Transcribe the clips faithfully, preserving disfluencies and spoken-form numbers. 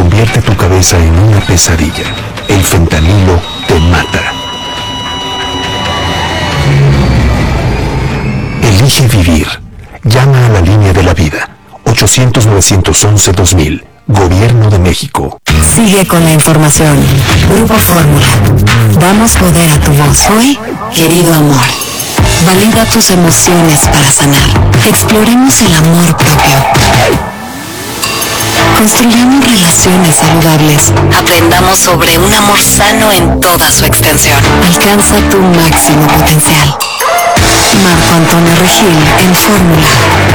convierte tu cabeza en una pesadilla. El fentanilo te mata. Elige vivir. Llama a la línea de la vida. ochocientos, novecientos once, dos mil. Gobierno de México. Sigue con la información. Grupo Fórmula. Damos poder a tu voz. Hoy, querido amor. Valida tus emociones para sanar. Exploremos el amor propio. Construyamos relaciones saludables. Aprendamos sobre un amor sano en toda su extensión. Alcanza tu máximo potencial. Marco Antonio Regil en Fórmula.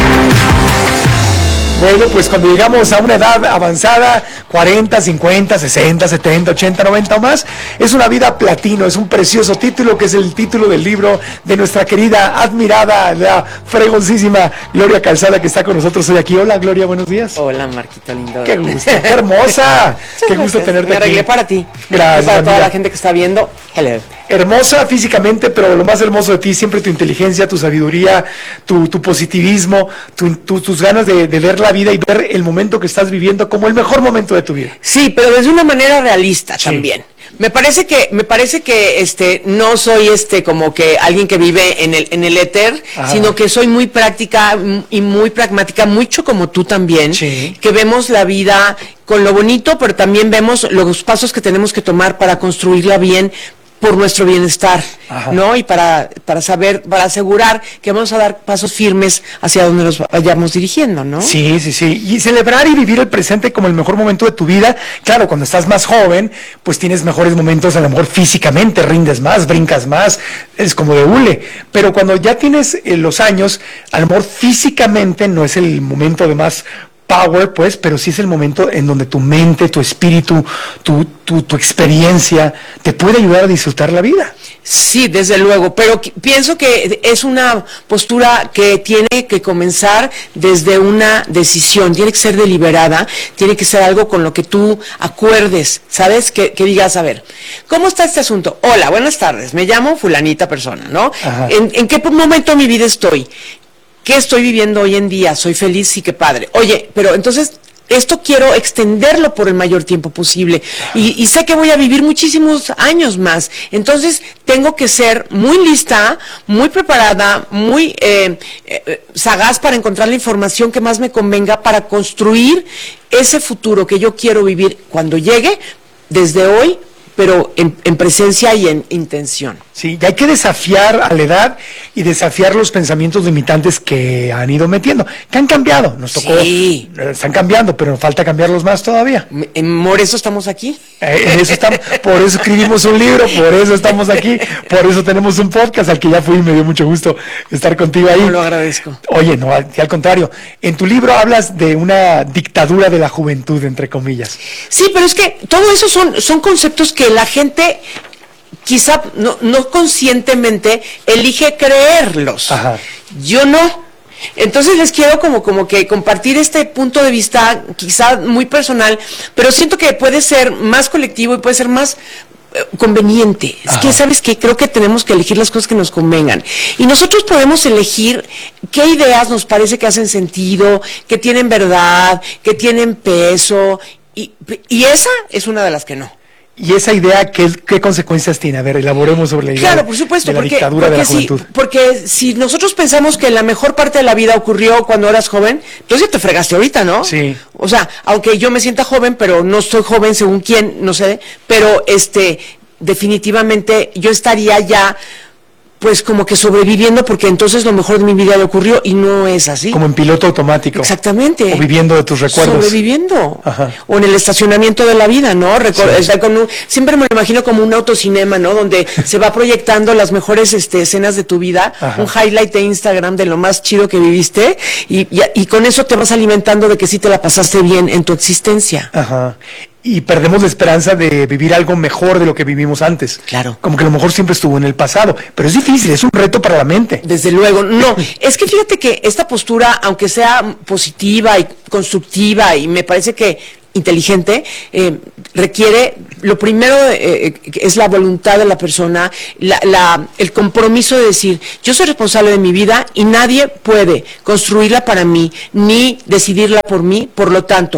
Bueno, pues cuando llegamos a una edad avanzada, cuarenta, cincuenta, sesenta, setenta, ochenta, noventa o más, es una vida platino, es un precioso título que es el título del libro de nuestra querida, admirada, la fregoncísima Gloria Calzada, que está con nosotros hoy aquí. Hola Gloria, buenos días. Hola Marquito lindo. Qué gusto, qué hermosa. Qué gusto tenerte Me aquí. arreglé para ti. Gracias. Y para toda amiga. la gente que está viendo, hello. Hermosa físicamente, pero lo más hermoso de ti, siempre tu inteligencia, tu sabiduría, tu, tu positivismo, tu, tu, tus ganas de, de ver la vida y ver el momento que estás viviendo como el mejor momento de tu vida. Sí, pero desde una manera realista Sí. también. Me parece que, me parece que este, no soy este como que alguien que vive en el, en el éter, Ajá. sino que soy muy práctica y muy pragmática, mucho como tú también, Sí. que vemos la vida con lo bonito, pero también vemos los pasos que tenemos que tomar para construirla bien, por nuestro bienestar, Ajá. ¿no? Y para, para saber, para asegurar que vamos a dar pasos firmes hacia donde nos vayamos dirigiendo, ¿no? Sí, sí, sí. Y celebrar y vivir el presente como el mejor momento de tu vida. Claro, cuando estás más joven, pues tienes mejores momentos, a lo mejor físicamente, rindes más, brincas más, es como de hule. Pero cuando ya tienes eh, los años, a lo mejor físicamente no es el momento de más power, pues, pero sí es el momento en donde tu mente, tu espíritu, tu, tu, tu experiencia te puede ayudar a disfrutar la vida. Sí, desde luego, pero qu- pienso que es una postura que tiene que comenzar desde una decisión, tiene que ser deliberada, tiene que ser algo con lo que tú acuerdes, ¿sabes? Que, que digas, a ver, ¿cómo está este asunto? Hola, buenas tardes, me llamo fulanita persona, ¿no? Ajá. ¿En, en qué momento de mi vida estoy? ¿Qué estoy viviendo hoy en día? Soy feliz, sí, qué padre. Oye, pero entonces esto quiero extenderlo por el mayor tiempo posible y, y sé que voy a vivir muchísimos años más. Entonces tengo que ser muy lista, muy preparada, muy eh, eh, sagaz para encontrar la información que más me convenga para construir ese futuro que yo quiero vivir cuando llegue, desde hoy, pero en, en presencia y en intención. Sí, y hay que desafiar a la edad y desafiar los pensamientos limitantes que han ido metiendo, que han cambiado, nos tocó, Sí. eh, están cambiando, pero nos falta cambiarlos más todavía. Me- Por eso estamos aquí. Eh, en eso estamos, por eso escribimos un libro, por eso estamos aquí, por eso tenemos un podcast al que ya fui y me dio mucho gusto estar contigo ahí. Yo lo agradezco. Oye, no, al, al contrario, en tu libro hablas de una dictadura de la juventud, entre comillas. Sí, pero es que todo eso son, son conceptos que la gente quizá no, no conscientemente elige creerlos. Ajá. Yo no. Entonces les quiero como, como que compartir este punto de vista quizá muy personal, pero siento que puede ser más colectivo y puede ser más eh, conveniente. Es Ajá. que, ¿sabes qué? Creo que tenemos que elegir las cosas que nos convengan. Y nosotros podemos elegir qué ideas nos parece que hacen sentido, que tienen verdad, que tienen peso, y, y esa es una de las que no. Y esa idea, ¿qué, qué consecuencias tiene? A ver, elaboremos sobre la idea Claro, por supuesto, de la porque, dictadura porque de la si, juventud. porque si nosotros pensamos que la mejor parte de la vida ocurrió cuando eras joven, entonces te fregaste ahorita, ¿no? Sí. O sea, aunque yo me sienta joven, pero no soy joven según quién, no sé, pero este, definitivamente yo estaría ya, pues como que sobreviviendo, porque entonces lo mejor de mi vida le ocurrió y no es así. Como en piloto automático. Exactamente. O viviendo de tus recuerdos. Sobreviviendo. Ajá. O en el estacionamiento de la vida, ¿no? Recor- Sí. estar con un- siempre me lo imagino como un autocinema, ¿no? Donde se va proyectando las mejores este, escenas de tu vida, Ajá. un highlight de Instagram de lo más chido que viviste, y, y, y con eso te vas alimentando de que sí te la pasaste bien en tu existencia. Ajá. Y perdemos la esperanza de vivir algo mejor de lo que vivimos antes. Claro. Como que a lo mejor siempre estuvo en el pasado. Pero es difícil, es un reto para la mente. Desde luego, no, es que fíjate que esta postura, aunque sea positiva y constructiva, y me parece que inteligente, eh, requiere, lo primero eh, es la voluntad de la persona, la, la, el compromiso de decir, yo soy responsable de mi vida y nadie puede construirla para mí, ni decidirla por mí, por lo tanto,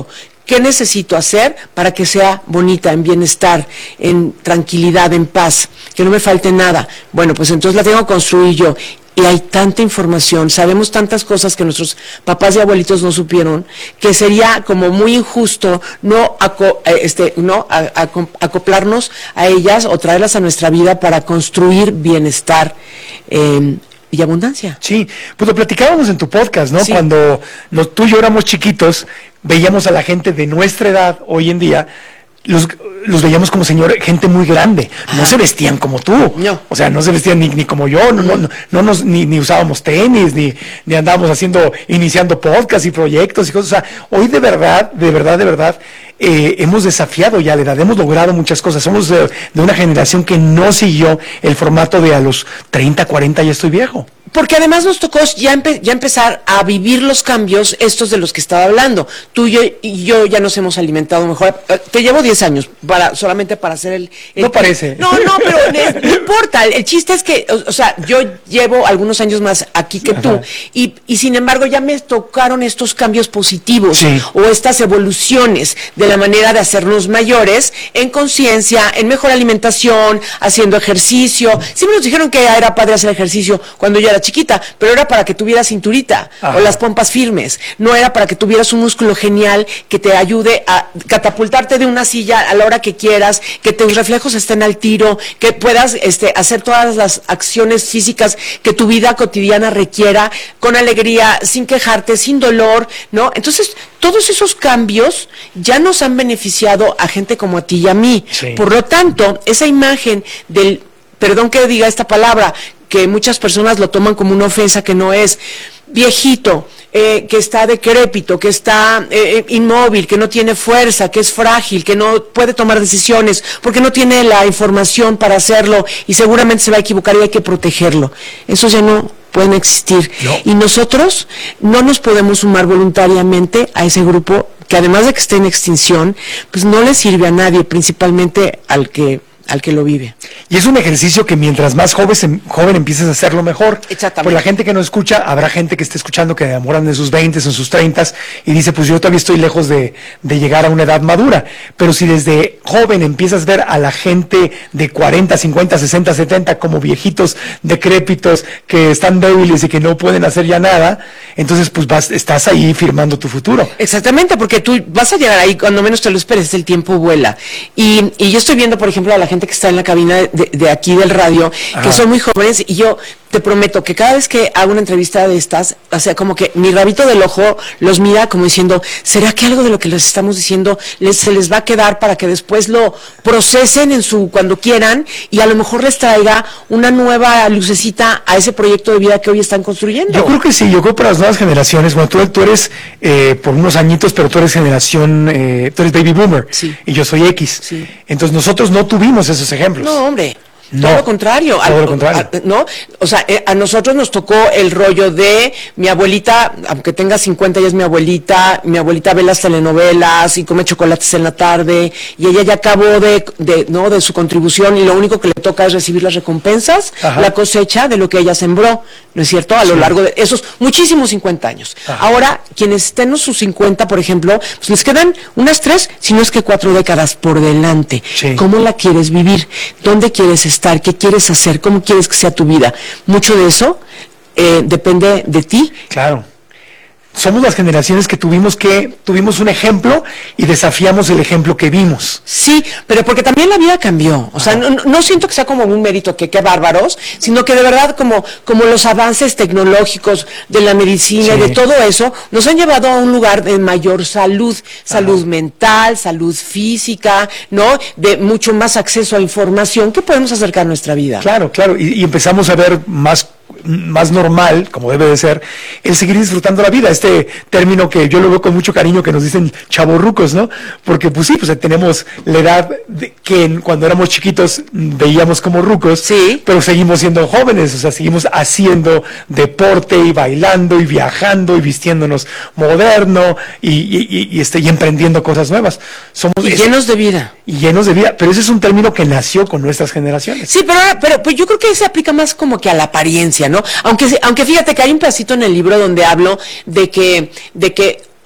¿qué necesito hacer para que sea bonita, en bienestar, en tranquilidad, en paz, que no me falte nada? Bueno, pues entonces la tengo que construir yo. Y hay tanta información, sabemos tantas cosas que nuestros papás y abuelitos no supieron, que sería como muy injusto no, aco, este, no a, a, acoplarnos a ellas o traerlas a nuestra vida para construir bienestar eh, y abundancia. Sí, pues lo platicábamos en tu podcast, ¿no? Sí. Cuando nos, tú y yo éramos chiquitos, veíamos a la gente de nuestra edad hoy en día, los, los veíamos como señor, gente muy grande, no se vestían como tú, no. o sea, no se vestían ni, ni como yo, no, no, no, no nos, ni, ni usábamos tenis, ni, ni andábamos haciendo, iniciando podcasts y proyectos y cosas, o sea, hoy de verdad, de verdad, de verdad, eh, hemos desafiado ya la edad, hemos logrado muchas cosas, somos de, de una generación que no siguió el formato de a los treinta, cuarenta ya estoy viejo. Porque además nos tocó ya, empe ya empezar a vivir los cambios estos de los que estaba hablando. Tú y yo, y yo ya nos hemos alimentado mejor. Te llevo diez años para solamente para hacer el... el no parece. No, no, pero no, no importa. El, el chiste es que, o, o sea, yo llevo algunos años más aquí que Ajá. tú y, y sin embargo ya me tocaron estos cambios positivos sí. o estas evoluciones de la manera de hacernos mayores en conciencia, en mejor alimentación, haciendo ejercicio. Siempre nos dijeron que era padre hacer ejercicio cuando yo era chiquita, pero era para que tuvieras cinturita Ajá. o las pompas firmes, no era para que tuvieras un músculo genial que te ayude a catapultarte de una silla a la hora que quieras, que tus reflejos estén al tiro, que puedas este, hacer todas las acciones físicas que tu vida cotidiana requiera, con alegría, sin quejarte, sin dolor, ¿no? Entonces, todos esos cambios ya nos han beneficiado a gente como a ti y a mí. Sí. Por lo tanto, esa imagen del, perdón que diga esta palabra, que muchas personas lo toman como una ofensa que no es, viejito, eh, que está decrépito, que está eh, inmóvil, que no tiene fuerza, que es frágil, que no puede tomar decisiones, porque no tiene la información para hacerlo y seguramente se va a equivocar y hay que protegerlo. Eso ya no pueden existir. No. Y nosotros no nos podemos sumar voluntariamente a ese grupo que además de que esté en extinción, pues no le sirve a nadie, principalmente al que al que lo vive. Y es un ejercicio que mientras más joven, joven empieces a hacerlo mejor. Exactamente. Pues la gente que no escucha, habrá gente que esté escuchando que enamoran en sus veinte, en sus treinta y dice, pues yo todavía estoy lejos de, de llegar a una edad madura. Pero si desde joven empiezas a ver a la gente de cuarenta, cincuenta, sesenta, setenta como viejitos decrépitos que están débiles y que no pueden hacer ya nada, entonces pues vas, estás ahí firmando tu futuro. Exactamente, porque tú vas a llegar ahí cuando menos te lo esperes, el tiempo vuela. Y, y yo estoy viendo, por ejemplo, a la gente que está en la cabina de, de aquí del radio, Ajá. que son muy jóvenes, y yo te prometo que cada vez que hago una entrevista de estas, o sea, como que mi rabito del ojo los mira como diciendo, ¿será que algo de lo que les estamos diciendo les, se les va a quedar para que después lo procesen en su cuando quieran y a lo mejor les traiga una nueva lucecita a ese proyecto de vida que hoy están construyendo? Yo creo que sí, yo creo que para las nuevas generaciones, bueno, tú, tú eres eh, por unos añitos, pero tú eres generación, eh, tú eres baby boomer, sí. y yo soy X. Sí. Entonces nosotros no tuvimos esos ejemplos. No, hombre. No, todo lo contrario, todo a, lo contrario. A, ¿no? O sea, eh, a nosotros nos tocó el rollo de mi abuelita, aunque tenga cincuenta, ella es mi abuelita, mi abuelita ve las telenovelas y come chocolates en la tarde, y ella ya acabó de, de, ¿no? de su contribución y lo único que le toca es recibir las recompensas, Ajá. la cosecha de lo que ella sembró, ¿no es cierto? A lo sí. largo de esos muchísimos cincuenta años. Ajá. Ahora, quienes estén en sus cincuenta, por ejemplo, pues les quedan unas tres, si no es que cuatro décadas por delante. Sí. ¿Cómo la quieres vivir? ¿Dónde quieres estar? ¿Qué quieres hacer? ¿Cómo quieres que sea tu vida? Mucho de eso eh, depende de ti. Claro. Somos las generaciones que tuvimos que tuvimos un ejemplo y desafiamos el ejemplo que vimos. Sí, pero porque también la vida cambió. O sea, no, no siento que sea como un mérito que qué bárbaros, sino que de verdad como, como los avances tecnológicos de la medicina y sí. de todo eso nos han llevado a un lugar de mayor salud, salud Ajá. mental, salud física, ¿no? De mucho más acceso a información que podemos acercar a nuestra vida. Claro, claro, y, y empezamos a ver más más normal, como debe de ser, el seguir disfrutando la vida. Este término que yo lo veo con mucho cariño, que nos dicen chavorrucos, ¿no? Porque pues sí, pues tenemos la edad de, que en, cuando éramos chiquitos veíamos como rucos, sí. pero seguimos siendo jóvenes, o sea, seguimos haciendo deporte y bailando y viajando y vistiéndonos moderno y, y, y, este, y emprendiendo cosas nuevas. Somos y ese, llenos de vida. Y llenos de vida, pero ese es un término que nació con nuestras generaciones. Sí, pero, pero pues yo creo que se aplica más como que a la apariencia, ¿no? Aunque, aunque fíjate que hay un pedacito en el libro donde hablo de que, de que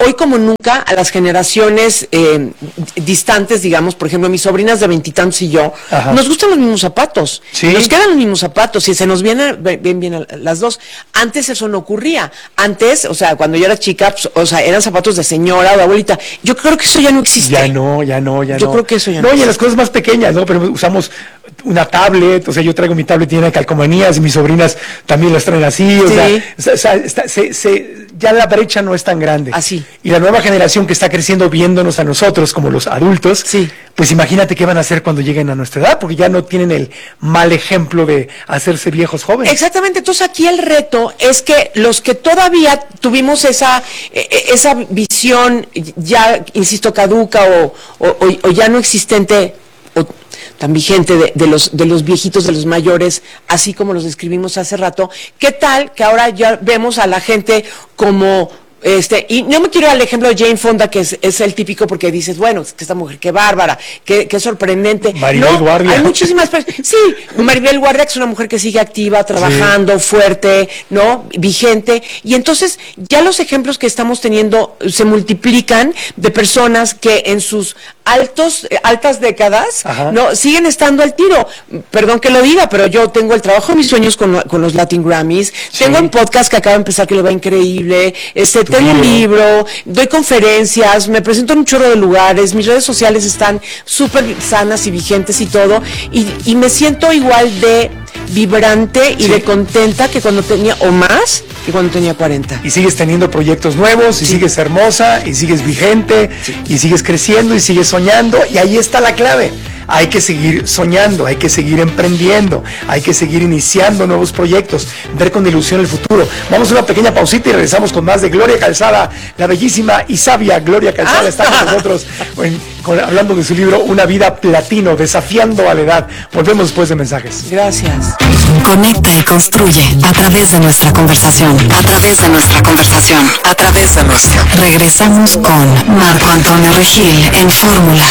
hoy como nunca a las generaciones eh, distantes, digamos, por ejemplo, mis sobrinas de veintitantos y yo, Ajá. nos gustan los mismos zapatos, ¿Sí? nos quedan los mismos zapatos y se nos vienen bien, bien las dos. Antes eso no ocurría. Antes, o sea, cuando yo era chica, pues, o sea, eran zapatos de señora o de abuelita. Yo creo que eso ya no existe. Ya no, ya no, ya yo no. Yo creo que eso ya no. No, y en las cosas más pequeñas, ¿no? Pero usamos una tablet, o sea, yo traigo mi tablet llena de calcomanías y mis sobrinas también las traen así, o sí. sea, o sea está, se, se, ya la brecha no es tan grande. Así. Y la nueva generación que está creciendo viéndonos a nosotros como los adultos, sí. pues imagínate qué van a hacer cuando lleguen a nuestra edad, porque ya no tienen el mal ejemplo de hacerse viejos jóvenes. Exactamente, entonces aquí el reto es que los que todavía tuvimos esa, esa visión ya, insisto, caduca o, o, o ya no existente, o tan vigente de, de los de los viejitos, de los mayores, así como los describimos hace rato, ¿qué tal que ahora ya vemos a la gente como este, y no me quiero ir al ejemplo de Jane Fonda, que es, es el típico porque dices, bueno, es que esta mujer, qué bárbara, qué, qué sorprendente. Maribel no, Guardia. Hay muchísimas personas. Sí, Maribel Guardia, que es una mujer que sigue activa, trabajando, sí. fuerte, ¿no? Vigente. Y entonces, ya los ejemplos que estamos teniendo se multiplican de personas que en sus altos, altas décadas, Ajá. ¿no? Siguen estando al tiro. Perdón que lo diga, pero yo tengo el trabajo de mis sueños con, con los Latin Grammys, sí. tengo un podcast que acaba de empezar que le va increíble, este, tengo un libro, doy conferencias, me presento en un chorro de lugares, mis redes sociales están súper sanas y vigentes y todo, y, y me siento igual de vibrante y sí. de contenta que cuando tenía, o más, que cuando tenía cuarenta. Y sigues teniendo proyectos nuevos, y sí. sigues hermosa, y sigues vigente, sí. y sigues creciendo, y sigues soñando, y ahí está la clave. Hay que seguir soñando, hay que seguir emprendiendo, hay que seguir iniciando nuevos proyectos, ver con ilusión el futuro. Vamos a una pequeña pausita y regresamos con más de Gloria Calzada, la bellísima y sabia Gloria Calzada ah. está con nosotros en, con, hablando de su libro Una vida platino, desafiando a la edad. Volvemos después de mensajes. Gracias. Conecta y construye a través de nuestra conversación, a través de nuestra conversación, a través de nuestra. Regresamos con Marco Antonio Regil en Fórmula.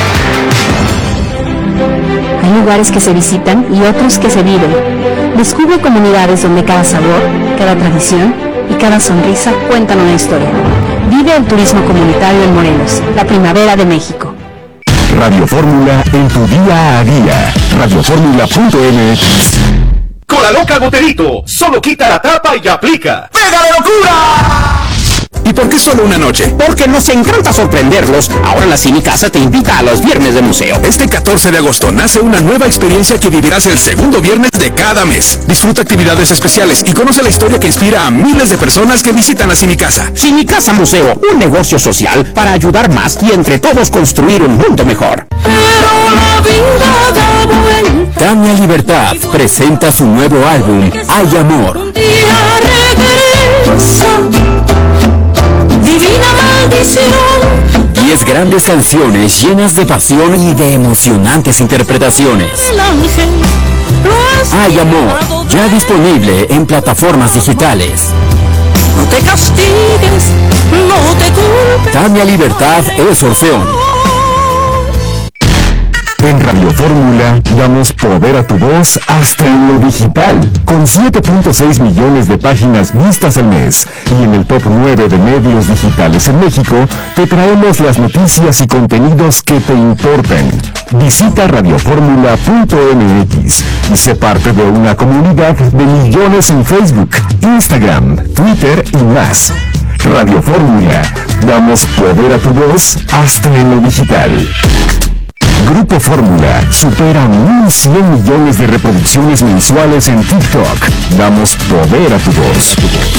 Hay lugares que se visitan y otros que se viven. Descubre comunidades donde cada sabor, cada tradición y cada sonrisa cuentan una historia. Vive el turismo comunitario en Morelos, la primavera de México. Radio Fórmula en tu día a día. radio fórmula punto m x. Con la loca Goterito, solo quita la tapa y aplica. ¡Pega la locura! ¿Y por qué solo una noche? Porque nos encanta sorprenderlos. Ahora la Cinicasa te invita a los viernes de museo. Este catorce de agosto nace una nueva experiencia que vivirás el segundo viernes de cada mes. Disfruta actividades especiales y conoce la historia que inspira a miles de personas que visitan la Cinicasa. Cinicasa Museo, un negocio social para ayudar más y entre todos construir un mundo mejor. Pero la vida da vuelta. Tania Libertad presenta su nuevo álbum, Hay Amor. Un día regresa. Divina maldición. Diez grandes canciones llenas de pasión y de emocionantes interpretaciones. El ángel Hay Amor, ya disponible en plataformas digitales. No te castigues, no te culpes. Tania Libertad es Orfeón. En Radio Fórmula damos poder a tu voz hasta en lo digital, con siete punto seis millones de páginas vistas al mes, y en el top nueve de medios digitales en México, te traemos las noticias y contenidos que te importan. Visita radio fórmula punto m x y sé parte de una comunidad de millones en Facebook, Instagram, Twitter y más. Radio Fórmula, damos poder a tu voz hasta en lo digital. Grupo Fórmula supera mil cien millones de reproducciones mensuales en TikTok. Damos poder a tu voz.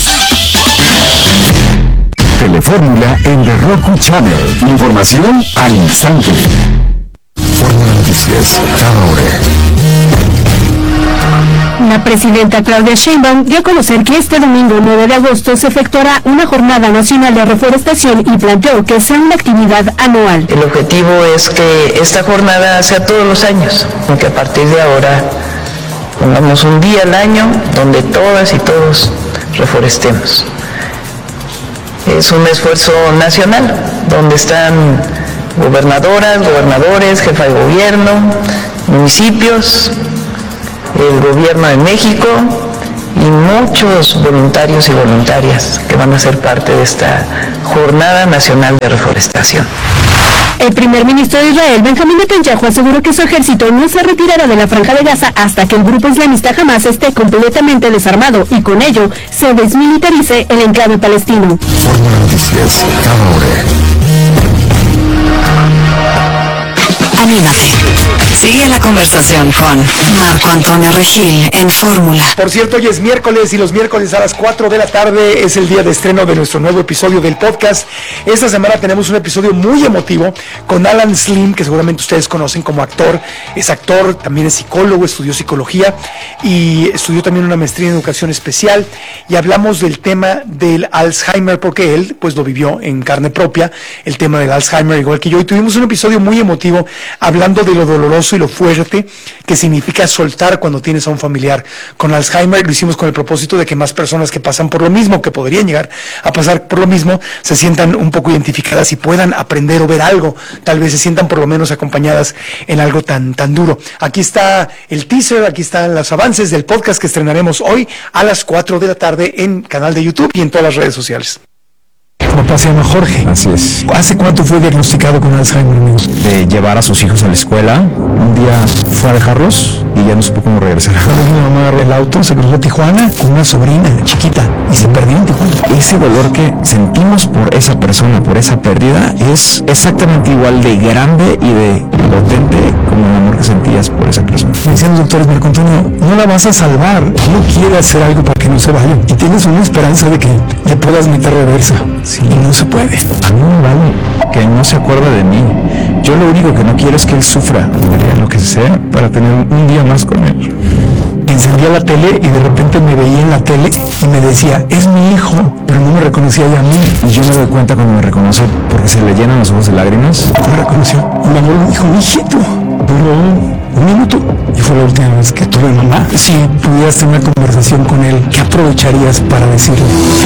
Telefórmula en The Roku Channel. Información al instante. Fórmula Noticias, cada hora. La presidenta Claudia Sheinbaum dio a conocer que este domingo nueve de agosto se efectuará una jornada nacional de reforestación y planteó que sea una actividad anual. El objetivo es que esta jornada sea todos los años, porque a partir de ahora pongamos un día al año donde todas y todos reforestemos. Es un esfuerzo nacional donde están gobernadoras, gobernadores, jefa de gobierno, municipios, el gobierno de México y muchos voluntarios y voluntarias que van a ser parte de esta Jornada Nacional de Reforestación. El primer ministro de Israel, Benjamín Netanyahu, aseguró que su ejército no se retirará de la Franja de Gaza hasta que el grupo islamista Hamas esté completamente desarmado y con ello se desmilitarice el enclave palestino. Fórmula Noticias, cada hora. Anímate. Sigue la conversación con Marco Antonio Regil en Fórmula. Por cierto, hoy es miércoles y los miércoles a las cuatro de la tarde es el día de estreno de nuestro nuevo episodio del podcast. Esta semana tenemos un episodio muy emotivo con Alan Slim, que seguramente ustedes conocen como actor. Es actor, también es psicólogo, estudió psicología y estudió también una maestría en educación especial. Y hablamos del tema del Alzheimer, porque él pues lo vivió en carne propia, el tema del Alzheimer, igual que yo. Y tuvimos un episodio muy emotivo hablando de lo doloroso y lo fuerte que significa soltar cuando tienes a un familiar con Alzheimer. Lo hicimos con el propósito de que más personas que pasan por lo mismo, que podrían llegar a pasar por lo mismo, se sientan un poco identificadas y puedan aprender o ver algo, tal vez se sientan por lo menos acompañadas en algo tan, tan duro. Aquí está el teaser, aquí están los avances del podcast que estrenaremos hoy a las cuatro de la tarde en canal de YouTube y en todas las redes sociales. Mi papá se llama Jorge. Así es. ¿Hace cuánto fue diagnosticado con Alzheimer, amigos? De llevar a sus hijos a la escuela, un día fue a dejarlos y ya no supo cómo regresar. Cuando mi mamá agarró el auto, se cruzó a Tijuana con una sobrina chiquita y se perdió en Tijuana. Ese dolor que sentimos por esa persona, por esa pérdida, es exactamente igual de grande y de potente como el amor que sentías por esa persona. Me decían los doctores, Marco Antonio, no la vas a salvar, no quiere hacer algo para que no se vaya. Y tienes una esperanza de que le puedas meter reversa. Sí, y no se puede. A mí me vale que no se acuerda de mí. Yo lo único que no quiero es que él sufra, lo que sea, para tener un día más con él. Encendía la tele y de repente me veía en la tele y me decía, es mi hijo, pero no me reconocía ya a mí. Y yo me doy cuenta cuando me reconoce porque se le llenan los ojos de lágrimas. Me reconoció. Y mi amor me dijo, hijito, duró un minuto. Y fue la última vez que tuve mamá. Si pudieras tener una conversación con él, ¿qué aprovecharías para decirle?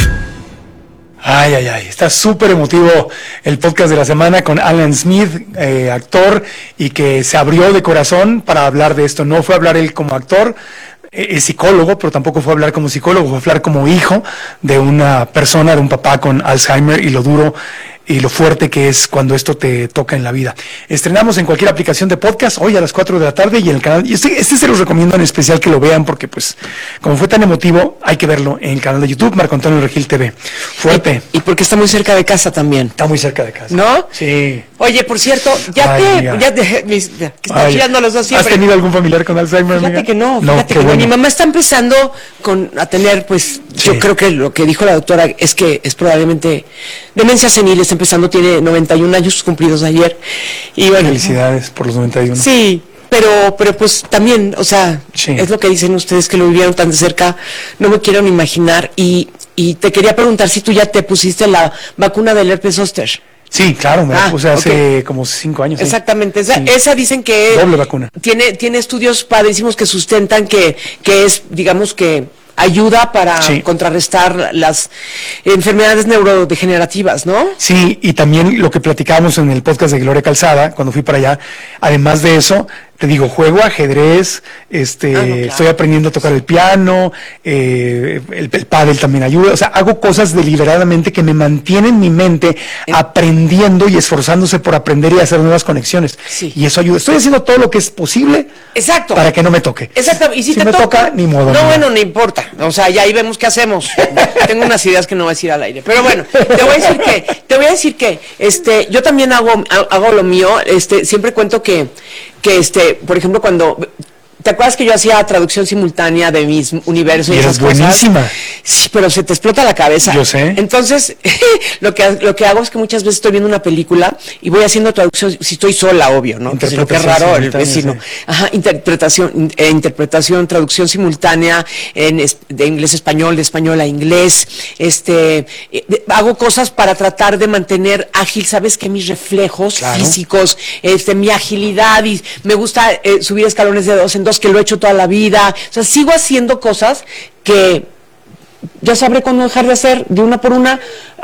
Ay, ay, ay, está súper emotivo el podcast de la semana con Alan Smith, eh, actor, y que se abrió de corazón para hablar de esto. No fue a hablar él como actor, eh, es psicólogo, pero tampoco fue a hablar como psicólogo, fue a hablar como hijo de una persona, de un papá con Alzheimer y lo duro y lo fuerte que es cuando esto te toca en la vida. Estrenamos en cualquier aplicación de podcast hoy a las cuatro de la tarde y en el canal, y este, este se los recomiendo en especial que lo vean porque pues como fue tan emotivo hay que verlo en el canal de YouTube, Marco Antonio Regil T V. Fuerte. Y, y porque está muy cerca de casa también. Está muy cerca de casa. ¿No? Sí. Oye, por cierto, ya Ay, te, amiga. ya te, mis, que están chillando los dos siempre. ¿Has tenido algún familiar con Alzheimer, Fíjate amiga? que no, No, fíjate qué que no. bueno. Mi mamá está empezando con, a tener, pues, Sí. yo creo que lo que dijo la doctora es que es probablemente demencia senil, está empezando, tiene noventa y un años cumplidos ayer. Y bueno. Felicidades por los noventa y uno. Sí, pero, pero pues también, o sea, Sí. es lo que dicen ustedes que lo vivieron tan de cerca, no me quiero ni imaginar. Y, y te quería preguntar si tú ya te pusiste la vacuna del herpes zóster. Sí, claro, me la Ah, puse hace ok. como cinco años. sí. Exactamente, esa, Sí. esa dicen que Doble vacuna. tiene tiene estudios padrísimos que sustentan que que es, digamos que ayuda para Sí. contrarrestar las enfermedades neurodegenerativas, ¿no? Sí, y también lo que platicábamos en el podcast de Gloria Calzada, cuando fui para allá, además de eso, te digo, juego ajedrez, este, Ah, no, claro. estoy aprendiendo a tocar el piano, eh, el, el pádel también ayuda, o sea, hago cosas deliberadamente que me mantienen mi mente aprendiendo y esforzándose por aprender y hacer nuevas conexiones. Sí. Y eso ayuda. Estoy haciendo todo lo que es posible Exacto. para que no me toque. Exacto, y si, Si te me toca, toca, ni modo, No, amiga. bueno, no importa. O sea, ya ahí vemos qué hacemos. Tengo unas ideas que no voy a decir al aire. Pero bueno, te voy a decir que, te voy a decir que, este, yo también hago, hago lo mío, este, siempre cuento que, que este, por ejemplo, cuando ¿te acuerdas que yo hacía traducción simultánea de mis universos y, Y esas eres cosas? buenísima. Sí, pero se te explota la cabeza. Yo sé. Entonces, lo que lo que hago es que muchas veces estoy viendo una película y voy haciendo traducción, si estoy sola, obvio, ¿no? Pues, lo que es raro, el Interpretación vecino. simultánea, Ajá, interpretación, in- eh, interpretación, traducción simultánea en es- de inglés a español, de español a inglés. Este, eh, de- hago cosas para tratar de mantener ágil, sabes que mis reflejos Claro. físicos, este, mi agilidad, y me gusta eh, subir escalones de dos en dos, que lo he hecho toda la vida. O sea, sigo haciendo cosas que ya sabré cuándo dejar de hacer de una por una.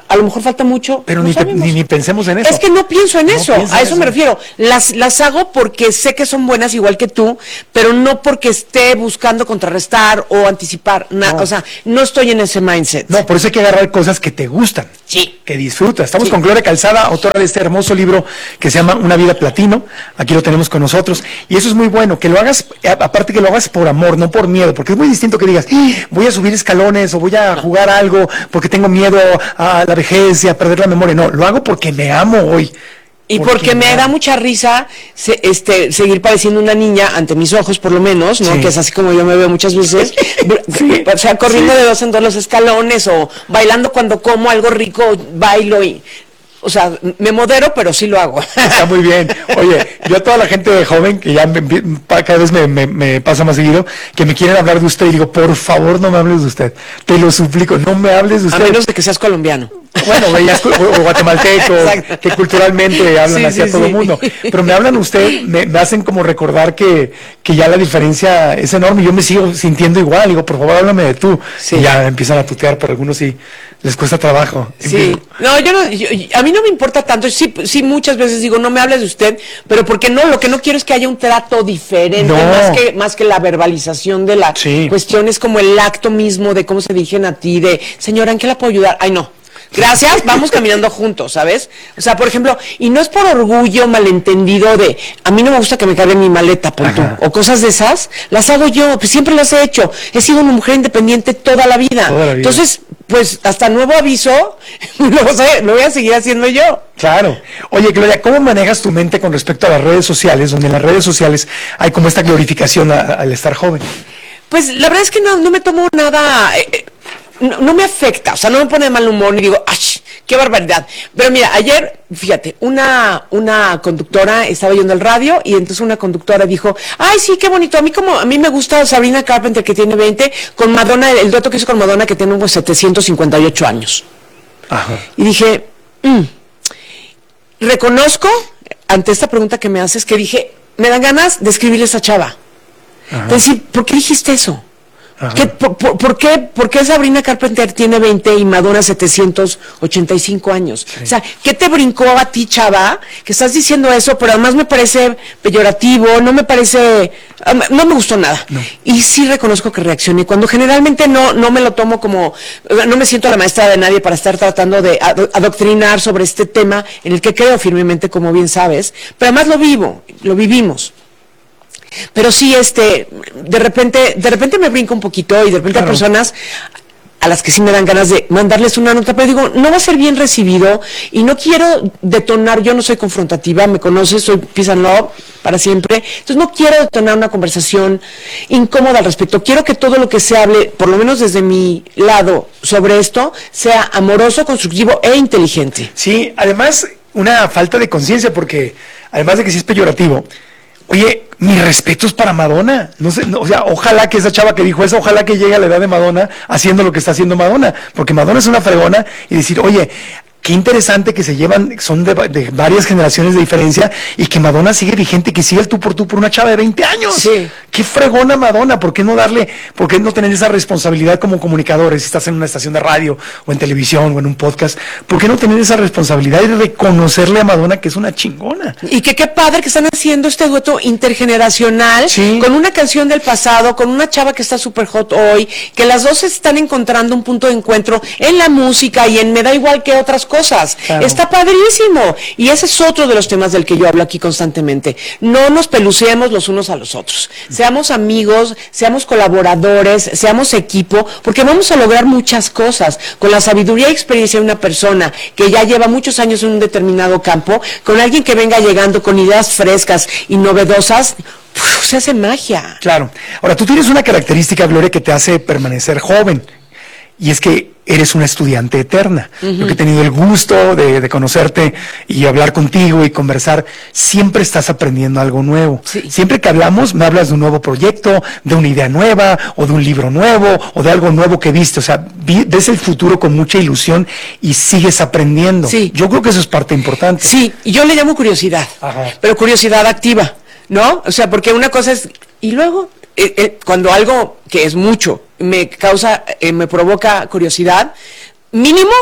a lo mejor falta mucho. Pero no ni, ni, ni pensemos en eso. Es que no pienso en no eso, a eso, eso me refiero. Las, las hago porque sé que son buenas igual que tú, pero no porque esté buscando contrarrestar o anticipar. Na, no. O sea, no estoy en ese mindset. No, por eso hay que agarrar cosas que te gustan. Sí. Que disfrutas. Estamos sí. con Gloria Calzada, autora de este hermoso libro que se llama Una vida platino. Aquí lo tenemos con nosotros. Y eso es muy bueno, que lo hagas, aparte que lo hagas por amor, no por miedo, porque es muy distinto que digas, voy a subir escalones o voy a jugar algo porque tengo miedo a la vejez y a perder la memoria. No, lo hago porque me amo hoy. Y porque, porque me da mucha risa se, este, seguir pareciendo una niña ante mis ojos, por lo menos, ¿no? Sí. Que es así como yo me veo muchas veces. Sí. O sea, corriendo sí. de dos en dos los escalones o bailando cuando como algo rico, bailo y... O sea, me modero, pero sí lo hago. Está muy bien. Oye, yo a toda la gente de joven, que ya me, cada vez me, me, me pasa más seguido, que me quieren hablar de usted, y digo, por favor, no me hables de usted. Te lo suplico, no me hables de usted. A menos de que seas colombiano. Bueno, veías, o guatemalteco, que culturalmente hablan sí, así sí, a todo el sí. mundo. Pero me hablan usted, me, me hacen como recordar que, que ya la diferencia es enorme. Yo me sigo sintiendo igual. Digo, por favor, háblame de tú. Sí. Y ya empiezan a tutear, pero algunos sí les cuesta trabajo. Sí. No, yo no, yo, a mí no me importa tanto. Sí, sí, muchas veces digo, no me hables de usted, pero porque no, lo que no quiero es que haya un trato diferente, no. más que más que la verbalización de la sí. cuestión, es como el acto mismo de cómo se dirigen a ti, de, señora, ¿en qué la puedo ayudar? Ay, no. Gracias, vamos caminando juntos, ¿sabes? O sea, por ejemplo, y no es por orgullo malentendido de, a mí no me gusta que me cargue mi maleta, por tú, o cosas de esas, las hago yo, pues siempre las he hecho, he sido una mujer independiente toda la vida, toda la vida. Entonces, pues hasta nuevo aviso, lo, lo voy a seguir haciendo yo. Claro. Oye, Gloria, ¿cómo manejas tu mente con respecto a las redes sociales, donde en las redes sociales hay como esta glorificación a, a, al estar joven? Pues la verdad es que no, no me tomo nada... Eh, No, no me afecta, o sea, no me pone de mal humor y digo, ¡ay, qué barbaridad! Pero mira, ayer, fíjate, una una conductora estaba yendo al radio y entonces una conductora dijo, ¡ay, sí, qué bonito! A mí como a mí me gusta Sabrina Carpenter, que tiene veinte, con Madonna, el, el dueto que hizo con Madonna, que tiene unos setecientos cincuenta y ocho años. Ajá. Y dije, mm, reconozco, ante esta pregunta que me haces, que dije, me dan ganas de escribirle a esa chava. Ajá. De decir, ¿por qué dijiste eso? ¿Qué, por, por, por, qué, ¿Por qué Sabrina Carpenter tiene veinte y Madonna setecientos ochenta y cinco años? Sí. O sea, ¿qué te brincó a ti, chava, que estás diciendo eso? Pero además me parece peyorativo, no me parece... No me gustó nada. No. Y sí reconozco que reaccioné. Cuando generalmente no, no me lo tomo como... No me siento la maestra de nadie para estar tratando de adoctrinar sobre este tema en el que creo firmemente, como bien sabes. Pero además lo vivo, lo vivimos. Pero sí, este, de repente, de repente me brinco un poquito y de repente claro. hay personas a las que sí me dan ganas de mandarles una nota, pero digo, no va a ser bien recibido y no quiero detonar, yo no soy confrontativa, me conoces, soy peace and love para siempre, entonces no quiero detonar una conversación incómoda al respecto, quiero que todo lo que se hable, por lo menos desde mi lado, sobre esto, sea amoroso, constructivo e inteligente. Sí, además, una falta de conciencia, porque además de que sí es peyorativo, oye, mis respetos para Madonna, no sé, no, o sea, ojalá que esa chava que dijo eso, ojalá que llegue a la edad de Madonna haciendo lo que está haciendo Madonna, porque Madonna es una fregona, y decir, oye, qué interesante que se llevan, son de, de varias generaciones de diferencia, y que Madonna sigue vigente, que sigue el tú por tú por una chava de veinte años. Sí. Qué fregona Madonna, ¿por qué no darle, por qué no tener esa responsabilidad como comunicadores, si estás en una estación de radio, o en televisión, o en un podcast, por qué no tener esa responsabilidad y reconocerle a Madonna que es una chingona? Y que qué padre que están haciendo este dueto intergeneracional, sí. con una canción del pasado, con una chava que está súper hot hoy, que las dos están encontrando un punto de encuentro en la música y en me da igual que otras cosas. Claro. Está padrísimo. Y ese es otro de los temas del que yo hablo aquí constantemente. No nos peluceemos los unos a los otros. Seamos amigos, seamos colaboradores, seamos equipo, porque vamos a lograr muchas cosas. Con la sabiduría y experiencia de una persona que ya lleva muchos años en un determinado campo, con alguien que venga llegando con ideas frescas y novedosas, uf, se hace magia. Claro. Ahora, tú tienes una característica, Gloria, que te hace permanecer joven. Y es que eres una estudiante eterna. Uh-huh. Yo que he tenido el gusto de, de conocerte y hablar contigo y conversar, siempre estás aprendiendo algo nuevo. Sí. Siempre que hablamos, me hablas de un nuevo proyecto, de una idea nueva, o de un libro nuevo, o de algo nuevo que viste. O sea, vi, ves el futuro con mucha ilusión y sigues aprendiendo. Sí. Yo creo que eso es parte importante. Sí, y yo le llamo curiosidad, Ajá. pero curiosidad activa, ¿no? O sea, porque una cosa es... Y luego... Eh, eh, cuando algo que es mucho me causa, eh, me provoca curiosidad, mínimo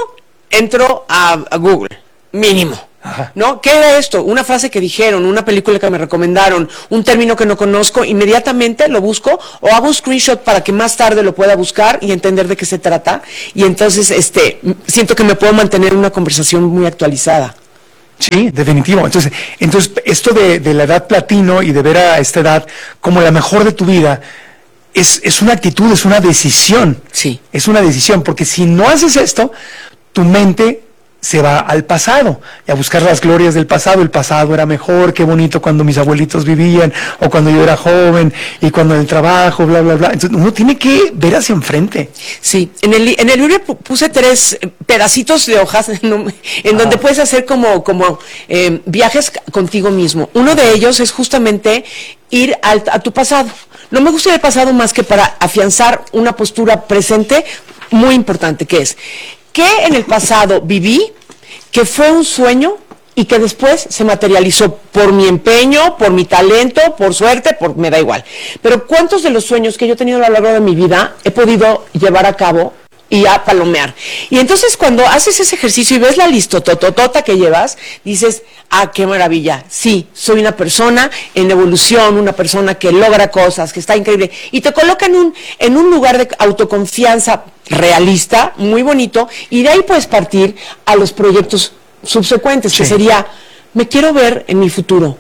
entro a, a Google, mínimo. Ajá. ¿No? ¿Qué era esto? Una frase que dijeron, una película que me recomendaron, un término que no conozco, inmediatamente lo busco o hago un screenshot para que más tarde lo pueda buscar y entender de qué se trata. Y entonces este siento que me puedo mantener en una conversación muy actualizada. Sí, definitivo. Entonces, entonces esto de, de la edad platino y de ver a esta edad como la mejor de tu vida, es, es una actitud, es una decisión. Sí. Es una decisión, porque si no haces esto, tu mente se va al pasado, y a buscar las glorias del pasado. El pasado era mejor, qué bonito cuando mis abuelitos vivían, o cuando yo era joven, y cuando en el trabajo, bla, bla, bla. Entonces uno tiene que ver hacia enfrente. Sí, en el, en el libro puse tres pedacitos de hojas en, en donde puedes hacer como, como eh, viajes contigo mismo. Uno de ellos es justamente ir al, a tu pasado. No me gusta el pasado más que para afianzar una postura presente muy importante, que es que en el pasado viví, que fue un sueño y que después se materializó por mi empeño, por mi talento, por suerte, por me da igual. Pero ¿cuántos de los sueños que yo he tenido a lo largo de mi vida he podido llevar a cabo y a palomear? Y entonces cuando haces ese ejercicio y ves la listototota que llevas, dices, ah, qué maravilla, sí, soy una persona en evolución, una persona que logra cosas, que está increíble, y te coloca en un, en un lugar de autoconfianza realista, muy bonito, y de ahí puedes partir a los proyectos subsecuentes, sí. Que sería, me quiero ver en mi futuro,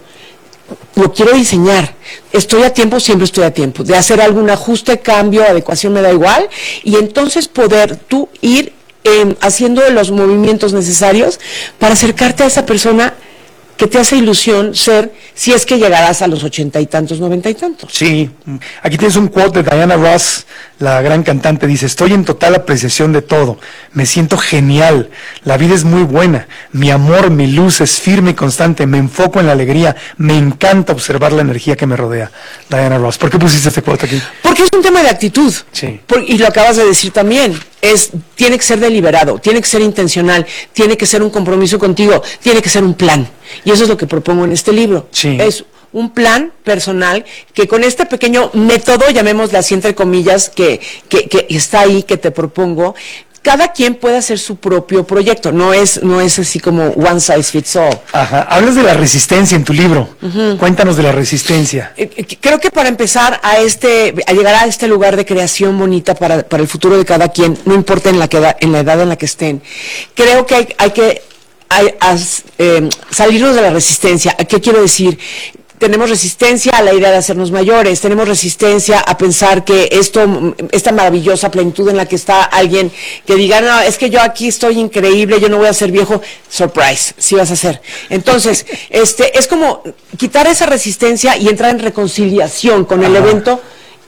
lo quiero diseñar, estoy a tiempo, siempre estoy a tiempo, de hacer algún ajuste, cambio, adecuación, me da igual, y entonces poder tú ir eh, haciendo los movimientos necesarios para acercarte a esa persona que te hace ilusión ser, si es que llegarás a los ochenta y tantos, noventa y tantos. Sí, aquí tienes un quote de Diana Ross, la gran cantante, dice, estoy en total apreciación de todo, me siento genial, la vida es muy buena, mi amor, mi luz es firme y constante, me enfoco en la alegría, me encanta observar la energía que me rodea. Diana Ross, ¿por qué pusiste este quote aquí? Porque es un tema de actitud, sí. Por, y lo acabas de decir también, es, tiene que ser deliberado, tiene que ser intencional, tiene que ser un compromiso contigo, tiene que ser un plan. Y eso es lo que propongo en este libro. Sí. Es un plan personal que con este pequeño método, llamémosle así entre comillas, que, que, que está ahí, que te propongo, cada quien puede hacer su propio proyecto. No es, no es así como one size fits all. Ajá. Hablas de la resistencia en tu libro. Uh-huh. Cuéntanos de la resistencia. Creo que para empezar a este, a llegar a este lugar de creación bonita para, para el futuro de cada quien, no importa en la, que, en la edad en la que estén, creo que hay, hay que hay, as, eh, salirnos de la resistencia. ¿Qué quiero decir? Tenemos resistencia a la idea de hacernos mayores, tenemos resistencia a pensar que esto, esta maravillosa plenitud en la que está alguien que diga, no, es que yo aquí estoy increíble, yo no voy a ser viejo, surprise, sí vas a ser. Entonces, este, es como quitar esa resistencia y entrar en reconciliación con el Ajá. evento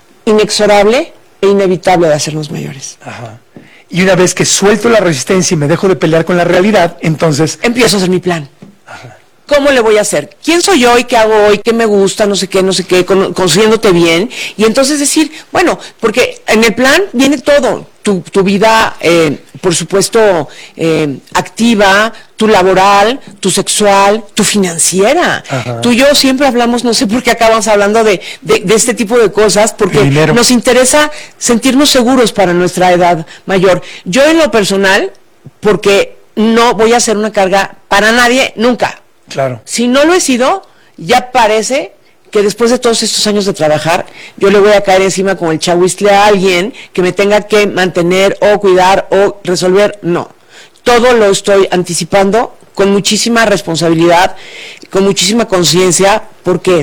inexorable e inevitable de hacernos mayores. Ajá. Y una vez que suelto la resistencia y me dejo de pelear con la realidad, entonces empiezo a hacer mi plan. Ajá. ¿Cómo le voy a hacer? ¿Quién soy yo y qué hago hoy? ¿Qué me gusta? No sé qué, no sé qué, con, conociéndote bien. Y entonces decir, bueno, porque en el plan viene todo. Tu, tu vida, eh, por supuesto, eh, activa, tu laboral, tu sexual, tu financiera. Ajá. Tú y yo siempre hablamos, no sé por qué acabamos hablando de, de, de este tipo de cosas, porque nos interesa sentirnos seguros para nuestra edad mayor. Yo en lo personal, porque no voy a ser una carga para nadie, nunca. Claro. Si no lo he sido, ya parece que después de todos estos años de trabajar, yo le voy a caer encima como el chahuistle a alguien que me tenga que mantener o cuidar o resolver. No, todo lo estoy anticipando con muchísima responsabilidad, con muchísima conciencia, porque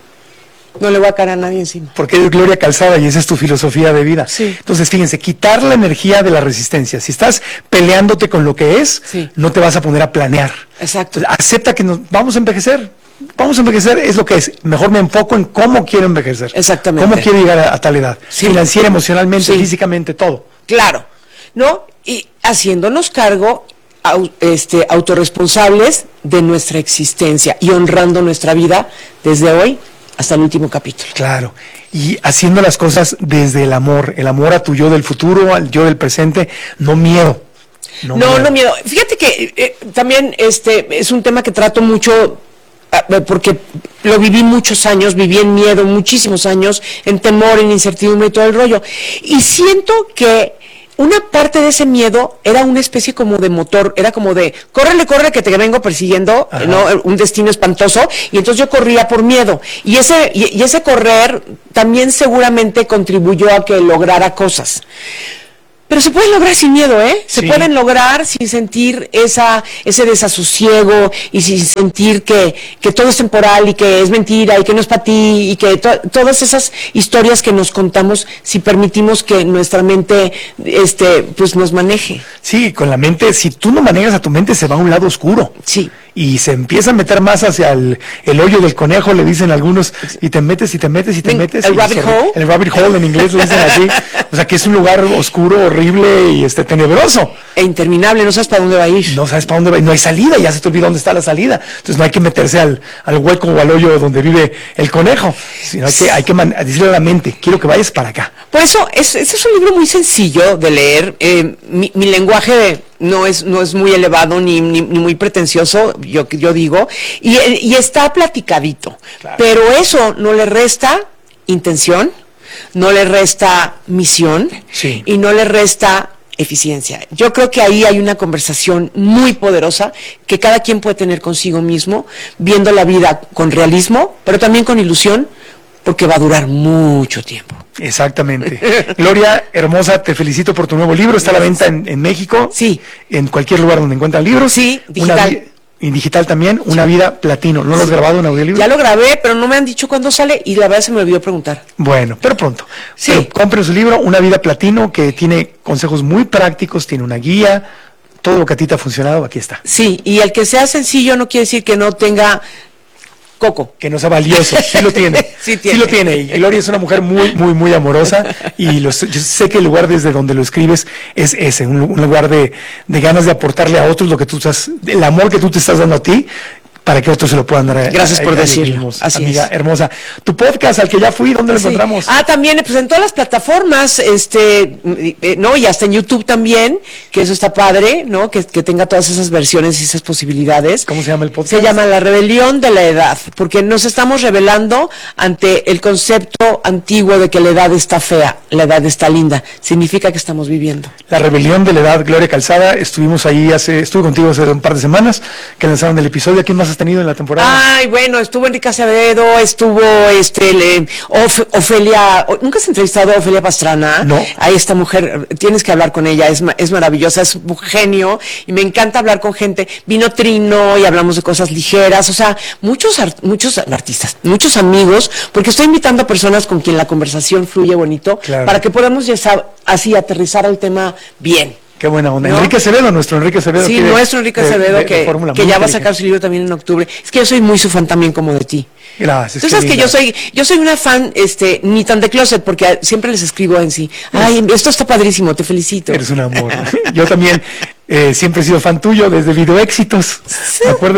no le voy a caer a nadie encima. Porque es Gloria Calzada y esa es tu filosofía de vida. Sí. Entonces, fíjense, quitar la energía de la resistencia. Si estás peleándote con lo que es, sí. no te vas a poner a planear. Exacto. Entonces, acepta que nos vamos a envejecer. Vamos a envejecer, es lo que es. Mejor me enfoco en cómo quiero envejecer. Exactamente. Cómo quiero llegar a, a tal edad. Sí. Financiera, emocionalmente, sí. físicamente, todo. Claro. ¿No? Y haciéndonos cargo, au, este, autorresponsables de nuestra existencia y honrando nuestra vida desde hoy hasta el último capítulo. Claro, y haciendo las cosas desde el amor, el amor a tu yo del futuro, al yo del presente, no miedo. No, no miedo. No miedo. Fíjate que eh, también este es un tema que trato mucho, eh, porque lo viví muchos años, viví en miedo muchísimos años, en temor, en incertidumbre y todo el rollo. Y siento que una parte de ese miedo era una especie como de motor, era como de, córrele, córrele que te vengo persiguiendo, ¿no? Un destino espantoso, y entonces yo corría por miedo, y ese, y, y ese correr también seguramente contribuyó a que lograra cosas. Pero se pueden lograr sin miedo, ¿eh? Se sí. pueden lograr sin sentir esa ese desasosiego y sin sentir que, que todo es temporal y que es mentira y que no es para ti y que to todas esas historias que nos contamos si permitimos que nuestra mente este pues nos maneje. Sí, con la mente, si tú no manejas a tu mente se va a un lado oscuro. Sí. Y se empieza a meter más hacia el, el hoyo del conejo, le dicen algunos, y te metes y te metes y te metes. ¿El rabbit hole? El rabbit hole en inglés lo dicen así. O sea que es un lugar oscuro, horrible y este tenebroso. E interminable, no sabes para dónde va a ir. No sabes para dónde va a ir, no hay salida, ya se te olvida dónde está la salida. Entonces no hay que meterse al, al hueco o al hoyo donde vive el conejo, sino hay que, hay que man, decirle a la mente, quiero que vayas para acá. Por eso, es, ese es un libro muy sencillo de leer. Eh, mi, mi lenguaje no es no es muy elevado ni, ni, ni muy pretencioso, yo yo digo, y, y está platicadito, claro. Pero eso no le resta intención, no le resta misión, sí. Y no le resta eficiencia. Yo creo que ahí hay una conversación muy poderosa que cada quien puede tener consigo mismo, viendo la vida con realismo, pero también con ilusión, porque va a durar mucho tiempo. Exactamente. Gloria, hermosa, te felicito por tu nuevo libro. Está Gracias. A la venta en, en México. Sí. En cualquier lugar donde encuentran libros. Sí, digital. Y digital también, Una vida platino. ¿No lo has grabado en audiolibro? Ya lo grabé, pero no me han dicho cuándo sale y la verdad se me olvidó preguntar. Bueno, pero pronto. Sí. Pero compren su libro, Una vida platino, que tiene consejos muy prácticos, tiene una guía, todo lo que a ti te ha funcionado, aquí está. Sí, y el que sea sencillo no quiere decir que no tenga coco. Que no sea valioso, sí lo tiene. sí, tiene. Sí lo tiene. Y Gloria es una mujer muy, muy, muy amorosa. Y los, yo sé que el lugar desde donde lo escribes es ese, un, un lugar de, de ganas de aportarle a otros lo que tú estás, el amor que tú te estás dando a ti, para que otros se lo puedan dar a, Gracias a, por a decirlo. Así amiga es. Hermosa. Tu podcast al que ya fui, ¿dónde lo sí. encontramos? Ah, también, pues en todas las plataformas, este, eh, no, y hasta en YouTube también, que eso está padre, ¿no? Que, que tenga todas esas versiones y esas posibilidades. ¿Cómo se llama el podcast? Se llama La Rebelión de la Edad, porque nos estamos rebelando ante el concepto antiguo de que la edad está fea, la edad está linda. Significa que estamos viviendo. La Rebelión de la Edad, Gloria Calzada, estuvimos ahí hace, estuve contigo hace un par de semanas, que lanzaron el episodio. ¿Quién más has tenido en la temporada? Ay, bueno, estuvo Enrique Acevedo, estuvo este le, Of, Ofelia, ¿nunca has entrevistado a Ofelia Pastrana? No. A esta mujer, tienes que hablar con ella, es, es maravillosa, es un genio, y me encanta hablar con gente. Vino Trino y hablamos de cosas ligeras, o sea, muchos art, muchos artistas, muchos amigos, porque estoy invitando a personas con quien la conversación fluye bonito, claro. Para que podamos ya así aterrizar el tema bien. Qué buena onda. ¿No? Enrique Acevedo, nuestro Enrique Acevedo. Sí, nuestro Enrique Acevedo, de, de, que, de que ya va a sacar su libro también en octubre. Es que yo soy muy su fan también como de ti. Gracias. Tú sabes que yo soy, yo soy una fan, este, ni tan de closet, porque siempre les escribo en sí. Ay, esto está padrísimo, te felicito. Eres un amor. Yo también eh, siempre he sido fan tuyo desde Video Éxitos. Sí. Me acuerdo